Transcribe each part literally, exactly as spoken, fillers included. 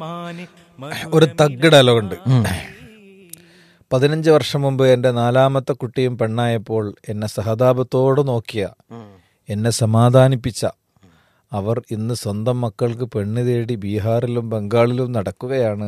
ഒരു തഗ് ഡയലോഗുണ്ട്. പതിനഞ്ച് വർഷം മുമ്പ് എൻ്റെ നാലാമത്തെ കുട്ടിയും പെണ്ണായപ്പോൾ എന്നെ സഹതാപത്തോട് നോക്കിയ, എന്നെ സമാധാനിപ്പിച്ച അവർ ഇന്ന് സ്വന്തം മക്കൾക്ക് പെണ്ണ് തേടി ബീഹാറിലും ബംഗാളിലും നടക്കുകയാണ്.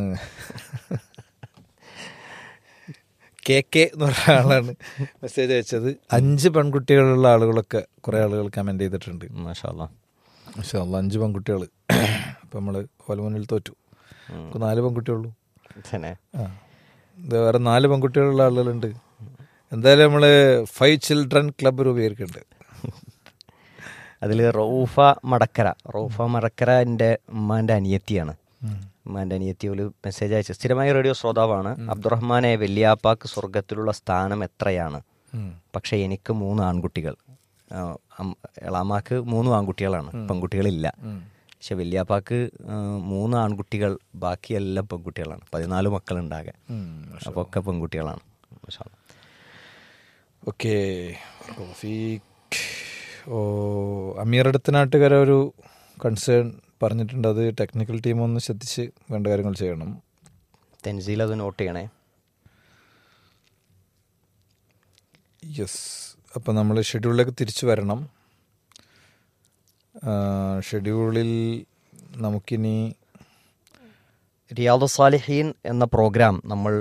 കെ കെ എന്ന് പറഞ്ഞ ആളാണ് മെസ്സേജ് അയച്ചത്. അഞ്ച് പെൺകുട്ടികളുള്ള ആളുകളൊക്കെ കുറേ ആളുകൾ കമൻറ്റ് ചെയ്തിട്ടുണ്ട്. മാഷാ അല്ലാ മാഷാ അല്ലാ, അഞ്ച് പെൺകുട്ടികൾ. അപ്പം നമ്മൾ ഓല മുന്നിൽ തോറ്റു. നമുക്ക് നാല് പെൺകുട്ടിയുള്ളൂ. ആ, ഇത് വേറെ നാല് പെൺകുട്ടികളുള്ള ആളുകളുണ്ട്. എന്തായാലും നമ്മൾ ഫൈവ് ചിൽഡ്രൻ ക്ലബ്ബ് രൂപീകരിക്കുന്നുണ്ട്. അതിൽ റൗഫ മടക്കര റൗഫ മടക്കര എൻ്റെ ഉമ്മാൻ്റെ അനിയത്തിയാണ്. ഉമ്മാൻ്റെ അനിയത്തി ഒരു മെസ്സേജ് അയച്ചു. സ്ഥിരമായ റേഡിയോ ശ്രോതാവാണ്. അബ്ദുറഹ്മാനെ, വെല്ലിയാപ്പാക്ക് സ്വർഗത്തിലുള്ള സ്ഥാനം എത്രയാണ്? പക്ഷേ എനിക്ക് മൂന്ന് ആൺകുട്ടികൾ. എളാമാക്ക് മൂന്ന് ആൺകുട്ടികളാണ്, പെൺകുട്ടികളില്ല. പക്ഷെ വെല്ലിയാപ്പാക്ക് മൂന്ന് ആൺകുട്ടികൾ, ബാക്കിയെല്ലാം പെൺകുട്ടികളാണ്. പതിനാല് മക്കളുണ്ടാകെ, അപ്പോൾ ഒക്കെ പെൺകുട്ടികളാണ്. ഓക്കെ. ഓ, അമീറടുത്ത നാട്ടുകാരെ ഒരു കൺസേൺ പറഞ്ഞിട്ടുണ്ട്. അത് ടെക്നിക്കൽ ടീം ഒന്ന് ശ്രദ്ധിച്ച് വേണ്ട കാര്യങ്ങൾ ചെയ്യണം. തെൻസീൽ അത് നോട്ട് ചെയ്യണേ. യെസ്. അപ്പം നമ്മൾ ഷെഡ്യൂളിലേക്ക് തിരിച്ചു വരണം. ഷെഡ്യൂളിൽ നമുക്കിനി റിയാദുസ് സാലിഹീൻ എന്ന പ്രോഗ്രാം നമ്മൾ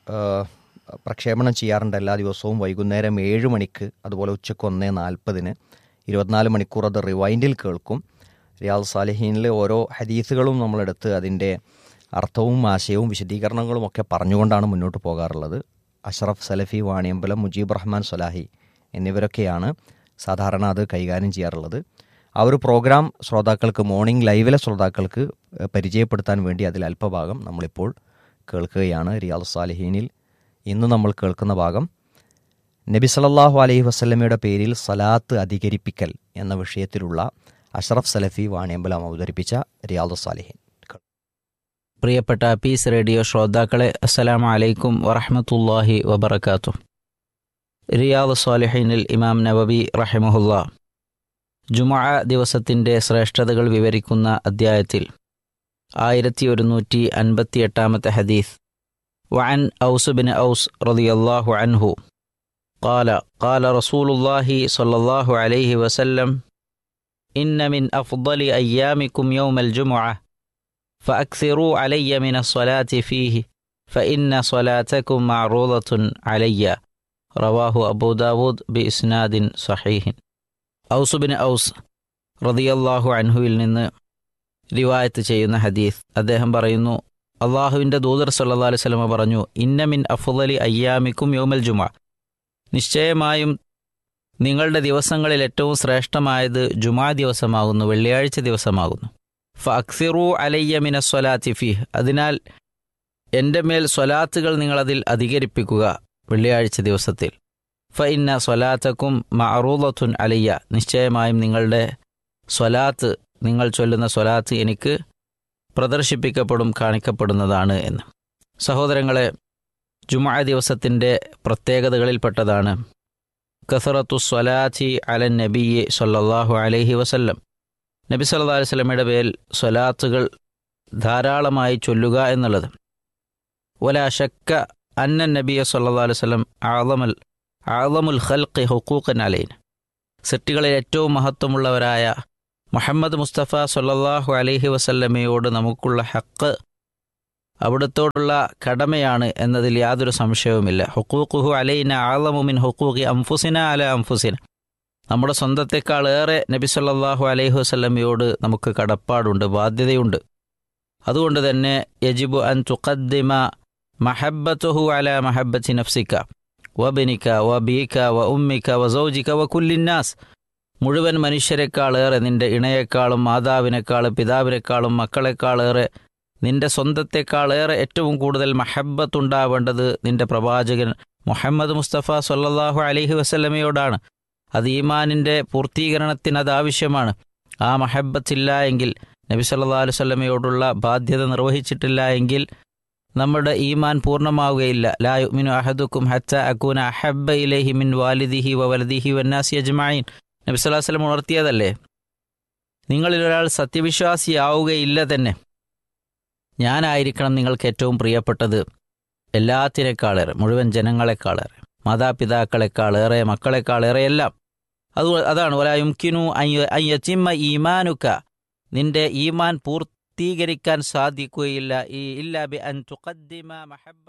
പ്രക്ഷേപണം ചെയ്യാറുണ്ട് എല്ലാ ദിവസവും വൈകുന്നേരം ഏഴ് മണിക്ക്, അതുപോലെ ഉച്ചയ്ക്ക് ഒന്ന് നാൽപ്പതിന്. ഇരുപത്തിനാല് മണിക്കൂർ അത് റിവൈൻഡിൽ കേൾക്കും. റിയാദുസ് സാലിഹീനിലെ ഓരോ ഹദീസുകളും നമ്മളെടുത്ത് അതിൻ്റെ അർത്ഥവും ആശയവും വിശദീകരണങ്ങളും ഒക്കെ പറഞ്ഞുകൊണ്ടാണ് മുന്നോട്ട് പോകാറുള്ളത്. അഷ്റഫ് സലഫി, വാണിയമ്പലം, മുജീബ് റഹ്മാൻ സലാഹി എന്നിവരൊക്കെയാണ് സാധാരണ അത് കൈകാര്യം ചെയ്യാറുള്ളത്. ആ ഒരു പ്രോഗ്രാം ശ്രോതാക്കൾക്ക്, മോർണിംഗ് ലൈവിലെ ശ്രോതാക്കൾക്ക് പരിചയപ്പെടുത്താൻ വേണ്ടി അതിൽ അല്പഭാഗം നമ്മളിപ്പോൾ കേൾക്കുകയാണ്. റിയാദുസ് സാലിഹീനിൽ ഇന്ന് നമ്മൾ കേൾക്കുന്ന ഭാഗം നബി സല്ലല്ലാഹു അലൈഹി വസല്ലമയുടെ പേരിൽ സലാത്ത് അധികരിപ്പിക്കൽ എന്ന വിഷയത്തിലുള്ള അഷ്റഫ് സലഫി വാണിയമ്പലം അവതരിപ്പിച്ച റിയാദുസ് സാലിഹീൻ. പ്രിയപ്പെട്ട പീസ് റേഡിയോ ശ്രോതാക്കളെ, അസ്സലാമു അലൈക്കും വറഹ്മത്തുള്ളാഹി വബറകാതുഹു. റിയാദുസ് സാലിഹീനിൽ ഇമാം നവവി റഹിമഹുല്ലാ ജുമുഅ ദിവസത്തിൻ്റെ ശ്രേഷ്ഠതകൾ വിവരിക്കുന്ന അദ്ധ്യായത്തിൽ ആയിരത്തി ഒരുന്നൂറ്റി അൻപത്തി എട്ടാമത്തെ ഹദീസ്. വഅൻ ഔസ് ബിൻ ഔസ് റളിയല്ലാഹു അൻഹു ഖാല ഖാല റസൂലുള്ളാഹി സ്വല്ലല്ലാഹു അലൈഹി വസല്ലം ഇന്ന മിൻ അഫ്ളലി അയ്യാമിക്കും യൗമൽ ജുമുഅ ഫഅക്സിറൂ അലയ്യ മിനസ് സ്വലാത്തി ഫീഹി ഫഇന്ന സ്വലാത്തക്കും മഅറൂദത്തുൻ അലയ്യ. റവാഹു അബൂ ദാവൂദ് ബിഇസ്നാദിൻ സ്വഹീഹിൻ. ഔസ് ബിൻ ഔസ് റളിയല്ലാഹു അൻഹുവിൽ നിന്ന് റിവായത്ത് ചെയ്യുന്ന ഹദീസ്. അദ്ദേഹം പറയുന്നു, അള്ളാഹുവിൻ്റെ ദൂതർ സല്ലല്ലാഹു അലൈഹി വസല്ലം പറഞ്ഞു, ഇന്ന മിൻ അഫ്ളലി അയ്യാമിക്കും യൗമൽ ജുമുഅ, നിശ്ചയമായും നിങ്ങളുടെ ദിവസങ്ങളിൽ ഏറ്റവും ശ്രേഷ്ഠമായത് ജുമുഅ ദിവസമാകുന്നു, വെള്ളിയാഴ്ച ദിവസമാകുന്നു. ഫഅക്സിറൂ അലയ്യ മിനസ് സ്വലാത്തി ഫീഹ്, അതിനാൽ എൻ്റെ മേൽ സ്വലാത്തുകൾ നിങ്ങളതിൽ അധികരിപ്പിക്കുക വെള്ളിയാഴ്ച ദിവസത്തിൽ. ഫഇന്ന സ്വലാത്തക്കും മഅറൂദത്തുൻ അലയ്യ, നിശ്ചയമായും നിങ്ങളുടെ സ്വലാത്ത്, നിങ്ങൾ ചൊല്ലുന്ന സ്വലാത്ത് എനിക്ക് പ്രദർശിപ്പിക്കപ്പെടും, കാണിക്കപ്പെടുന്നതാണ് എന്ന്. സഹോദരങ്ങളെ, ജുമുഅ ദിവസത്തിൻ്റെ പ്രത്യേകതകളിൽപ്പെട്ടതാണ് കസറത്തു സ്വലാത്തി അലൻ നബിയ്യി സല്ലല്ലാഹു അലൈഹി വസല്ലം, നബി സല്ലല്ലാഹു അലൈഹി വസല്ലമയുടെ പേരിൽ സ്വലാത്തുകൾ ധാരാളമായി ചൊല്ലുക എന്നുള്ളത്. വലാ ശക്ക അന്ന നബിയ സല്ലല്ലാഹു അലൈഹി വസല്ലം അഅ്ളമൽ അഅ്ളമുൽ ഖൽഖി ഹുഖൂഖൻ അലൈന, സൃഷ്ടികളിൽ ഏറ്റവും മഹത്വമുള്ളവരായ മുഹമ്മദ് മുസ്തഫ സല്ലല്ലാഹു അലൈഹി വസല്ലമയോട് നമുക്കുള്ള ഹക്ക്, അവിടത്തോടുള്ള കടമയാണ് എന്നതിൽ യാതൊരു സംശയവുമില്ല. ഹുഖൂഖുഹു അലൈന അഅ്ളമു മിൻ ഹുഖൂഖി അൻഫുസിന അലാ അൻഫുസിന, നമ്മുടെ സ്വന്തത്തെക്കാൾ ഏറെ നബി സല്ലല്ലാഹു അലൈഹി വസല്ലമയോട് നമുക്ക് കടപ്പാടുണ്ട്, ബാധ്യതയുണ്ട്. അതുകൊണ്ട് തന്നെ യജിബു അൻ തുഖദ്ദിമ മഹബ്ബത്തുഹു അലാ മഹബ്ബത്തി നഫ്സിക വബനിക വബീക വ ഉമ്മിക വ സൗജിക വ കുല്ലിന്നാസ്, മുഴുവൻ മനുഷ്യരെക്കാളേറെ, നിന്റെ ഇണയെക്കാളും മാതാവിനേക്കാളും പിതാവിനേക്കാളും മക്കളെക്കാളേറെ, നിന്റെ സ്വന്തത്തെക്കാളേറെ ഏറ്റവും കൂടുതൽ മഹബ്ബത്തുണ്ടാവേണ്ടത് നിന്റെ പ്രവാചകൻ മുഹമ്മദ് മുസ്തഫ സല്ലല്ലാഹു അലൈഹി വസല്ലമയോടാണ്. അത് ഈമാനിൻ്റെ പൂർത്തീകരണത്തിന് അതാവശ്യമാണ്. ആ മഹബ്ബത്തില്ല എങ്കിൽ, നബി സല്ലല്ലാഹു അലൈഹി വസല്ലമയോടുള്ള ബാധ്യത നിർവഹിച്ചിട്ടില്ല എങ്കിൽ നമ്മുടെ ഈമാൻ പൂർണ്ണമാവുകയില്ല. ലാ യുഅ്മിനു അഹദുക്കും ഹത്താ അകൂന അഹബ്ബ ഇലൈഹി മിൻ വാലിദിഹി വ വലദിഹി വന്നാസി അജ്മഈൻ, നബി സല്ലല്ലാഹു അലൈഹി വസല്ലം ഉണർത്തിയതല്ലേ. നിങ്ങളിലൊരാൾ സത്യവിശ്വാസിയാവുകയില്ല തന്നെ ഞാനായിരിക്കണം നിങ്ങൾക്ക് ഏറ്റവും പ്രിയപ്പെട്ടത് എല്ലാത്തിനേക്കാളേറെ, മുഴുവൻ ജനങ്ങളെക്കാളേറെ, മാതാപിതാക്കളെക്കാളേറെ, മക്കളെക്കാളേറെ എല്ലാം. അത് അതാണ് വലാ യുംകിനു അൻ യതിമ്മ ഈമാനുക, നിന്റെ ഈമാൻ പൂർത്തീകരിക്കാൻ സാധിക്കുകയില്ല ഇല്ലാ ബി അൻ തുഖദ്ദിമ മഹബ്ബ